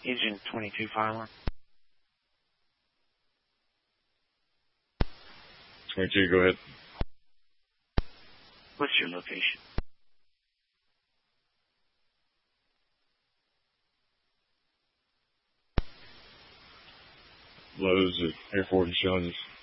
Engine 22 Filer. 22, go ahead. What's your location? Lowe's at Air Force Challenges.